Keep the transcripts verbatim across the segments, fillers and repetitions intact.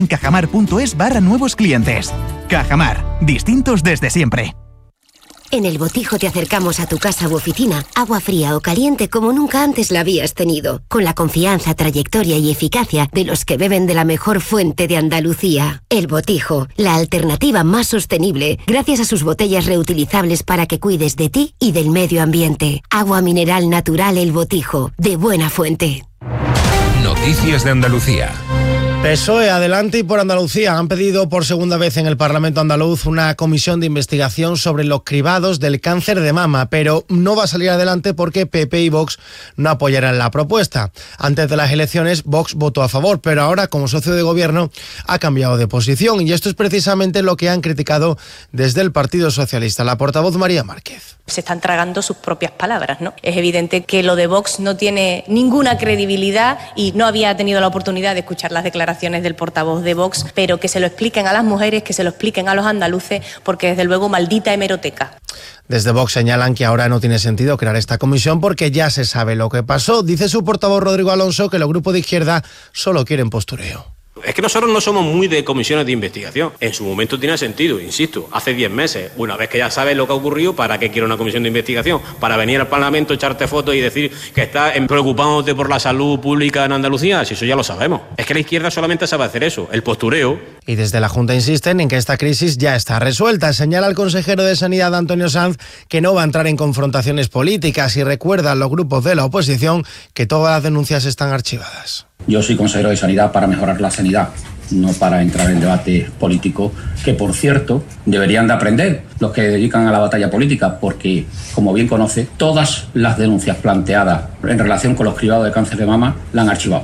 Cajamar.es barra nuevos clientes. Cajamar, distintos desde siempre. En El Botijo te acercamos a tu casa u oficina agua fría o caliente como nunca antes la habías tenido, con la confianza, trayectoria y eficacia de los que beben de la mejor fuente de Andalucía. El Botijo, la alternativa más sostenible, gracias a sus botellas reutilizables para que cuides de ti y del medio ambiente. Agua mineral natural El Botijo, de buena fuente. Noticias de Andalucía. P S O E, Adelante y por Andalucía han pedido por segunda vez en el Parlamento andaluz una comisión de investigación sobre los cribados del cáncer de mama, pero no va a salir adelante porque P P y Vox no apoyarán la propuesta. Antes de las elecciones, Vox votó a favor, pero ahora, como socio de gobierno, ha cambiado de posición. Y esto es precisamente lo que han criticado desde el Partido Socialista. La portavoz María Márquez. Se están tragando sus propias palabras, ¿no? Es evidente que lo de Vox no tiene ninguna credibilidad y no había tenido la oportunidad de escuchar las declaraciones del portavoz de Vox, pero que se lo expliquen a las mujeres, que se lo expliquen a los andaluces, porque desde luego maldita hemeroteca. Desde Vox señalan que ahora no tiene sentido crear esta comisión porque ya se sabe lo que pasó. Dice su portavoz Rodrigo Alonso que los grupos de izquierda solo quieren postureo. Es que nosotros no somos muy de comisiones de investigación. En su momento tiene sentido, insisto, hace diez meses. Una vez que ya sabes lo que ha ocurrido, ¿para qué quiero una comisión de investigación? Para venir al Parlamento, echarte fotos y decir que estás preocupándote por la salud pública en Andalucía, si eso ya lo sabemos. Es que la izquierda solamente sabe hacer eso, el postureo. Y desde la Junta insisten en que esta crisis ya está resuelta. Señala el consejero de Sanidad, Antonio Sanz, que no va a entrar en confrontaciones políticas y recuerda a los grupos de la oposición que todas las denuncias están archivadas. Yo soy consejero de Sanidad para mejorar la sanidad, no para entrar en debate político, que por cierto deberían de aprender los que dedican a la batalla política, porque, como bien conoce, todas las denuncias planteadas en relación con los cribados de cáncer de mama la han archivado.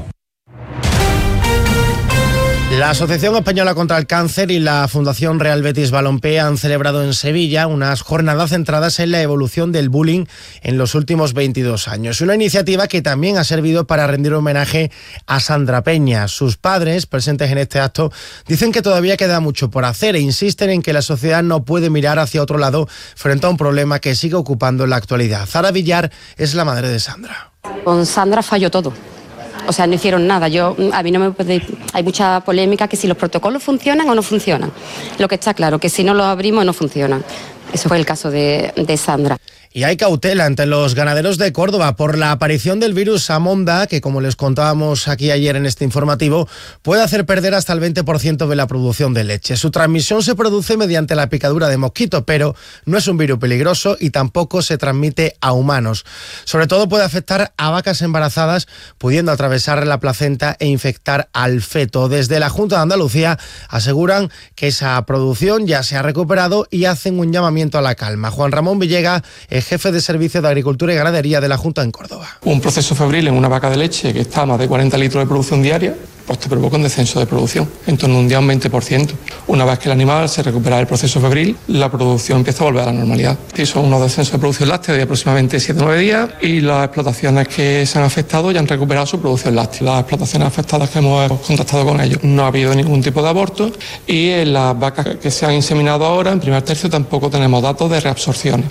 La Asociación Española contra el Cáncer y la Fundación Real Betis Balompié han celebrado en Sevilla unas jornadas centradas en la evolución del bullying en los últimos veintidós años. Una iniciativa que también ha servido para rendir homenaje a Sandra Peña. Sus padres, presentes en este acto, dicen que todavía queda mucho por hacer e insisten en que la sociedad no puede mirar hacia otro lado frente a un problema que sigue ocupando en la actualidad. Zara Villar es la madre de Sandra. Con Sandra falló todo. O sea, no hicieron nada. Yo, a mí no me puede... Hay mucha polémica que si los protocolos funcionan o no funcionan. Lo que está claro, que si no los abrimos no funcionan. Eso fue el caso de, de Sandra. Y hay cautela entre los ganaderos de Córdoba por la aparición del virus Amonda, que, como les contábamos aquí ayer en este informativo, puede hacer perder hasta el veinte por ciento de la producción de leche. Su transmisión se produce mediante la picadura de mosquito, pero no es un virus peligroso y tampoco se transmite a humanos. Sobre todo puede afectar a vacas embarazadas, pudiendo atravesar la placenta e infectar al feto. Desde la Junta de Andalucía aseguran que esa producción ya se ha recuperado y hacen un llamamiento a la calma. Juan Ramón Villega, el jefe de Servicio de Agricultura y Ganadería de la Junta en Córdoba. Un proceso febril en una vaca de leche que está a más de cuarenta litros de producción diaria, pues te provoca un descenso de producción, en torno a un día un veinte por ciento. Una vez que el animal se recupera del proceso febril, la producción empieza a volver a la normalidad. Y son unos descensos de producción láctea de aproximadamente siete a nueve días y las explotaciones que se han afectado ya han recuperado su producción láctea. Las explotaciones afectadas que hemos contactado con ellos no ha habido ningún tipo de aborto y en las vacas que se han inseminado ahora, en primer tercio, tampoco tenemos datos de reabsorciones.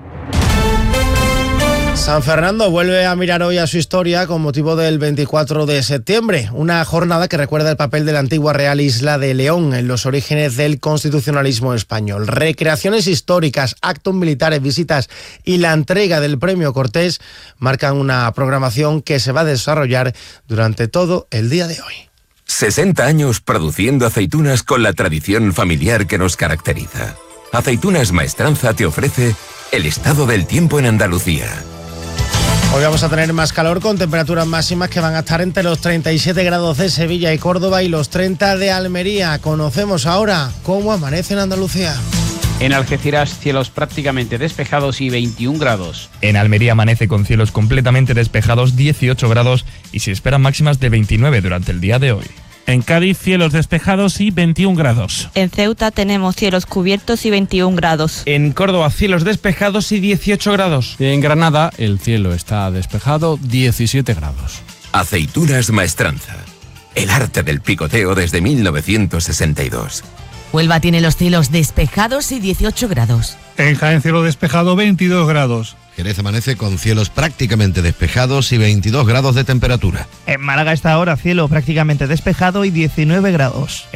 San Fernando vuelve a mirar hoy a su historia con motivo del veinticuatro de septiembre, una jornada que recuerda el papel de la antigua Real Isla de León en los orígenes del constitucionalismo español. Recreaciones históricas, actos militares, visitas y la entrega del Premio Cortés marcan una programación que se va a desarrollar durante todo el día de hoy. sesenta años produciendo aceitunas con la tradición familiar que nos caracteriza. Aceitunas Maestranza te ofrece el estado del tiempo en Andalucía. Hoy vamos a tener más calor con temperaturas máximas que van a estar entre los treinta y siete grados de Sevilla y Córdoba y los treinta de Almería. Conocemos ahora cómo amanece en Andalucía. En Algeciras, cielos prácticamente despejados y veintiún grados. En Almería amanece con cielos completamente despejados, dieciocho grados, y se esperan máximas de veintinueve durante el día de hoy. En Cádiz, cielos despejados y veintiún grados. En Ceuta tenemos cielos cubiertos y veintiún grados. En Córdoba, cielos despejados y dieciocho grados. Y en Granada, el cielo está despejado, diecisiete grados. Aceitunas Maestranza. El arte del picoteo desde mil novecientos sesenta y dos. Huelva tiene los cielos despejados y dieciocho grados. En Jaén, cielo despejado, veintidós grados. Jerez amanece con cielos prácticamente despejados y veintidós grados de temperatura. En Málaga, esta hora, cielo prácticamente despejado y diecinueve grados.